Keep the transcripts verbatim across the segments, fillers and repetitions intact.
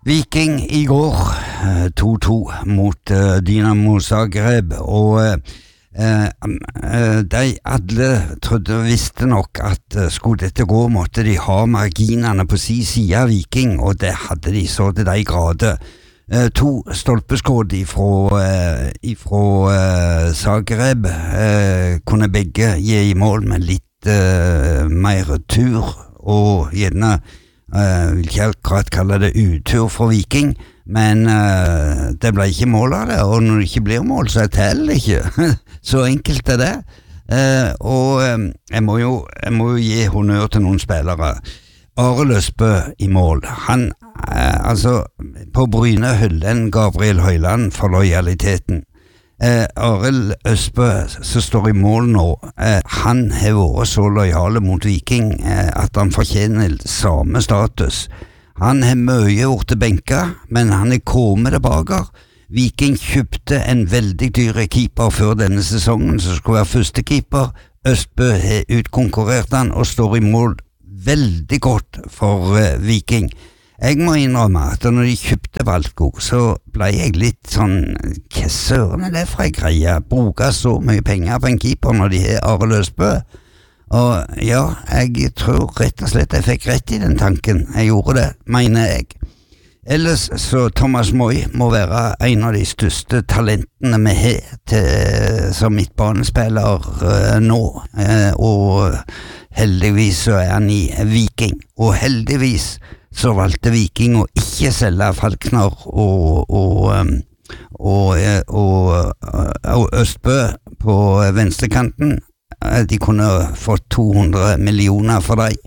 Viking i går, to to mot uh, Dynamo Zagreb, og uh, uh, de alle trodde og visste nok at uh, skulle dette gå, måtte de ha marginene på sin side av Viking, og det hadde de så til de grader. Uh, to stolpeskudd ifra, uh, ifra uh, Zagreb uh, kunne begge gi i mål med litt uh, mer tur, og gjerne Uh, vil ikke akkurat kalle det utur for Viking, men uh, det ble ikke mål av det, og når det ikke blir mål, så er det heller ikke. Så enkelt er det. Uh, og um, jeg, må jo, jeg må jo gi honnør til noen spillere. Arild Østbø i mål. Han, uh, altså, på Bryne hyllen Gabriel Høyland for lojaliteten. Eh, Arild Østbø som står i mål nå, eh, han har vært så lojale mot Viking eh, at han fortjener samme status. Han har mye gjort til benka, men han er kommet tilbake. Viking kjøpte en veldig dyre keeper før denne sesongen som skulle være første keeper. Østbø har utkonkurrert han og står i mål veldig godt for eh, Viking. Jeg må innrømme at når de kjøpte Valtko, så ble jeg litt sånn, hva søren er det for en greie? Bruke så mye penger på en keeper når de har Arild Østbø? Og ja, jeg tror rett og slett jeg fikk rett i den tanken. Jeg gjorde det, mener jeg. Ellers så Thomas Moi må være en av de største talentene vi har til, som midtbanespiller uh, nå, uh, og heldigvis så er han i Viking, og heldigvis så valgte Viking å ikke selge Falkner og, og, og, og, og Østbø på venstrekanten. De kunne fått to hundre millioner for dem.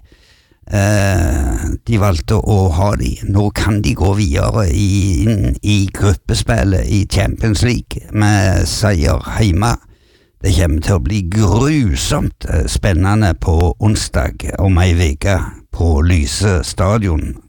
De valgte å ha de. Nå kan de gå videre i, inn i gruppespillet i Champions League med seier hjemme. Det kommer til å bli grusomt spennende på onsdag om ei uke på Lyse stadion,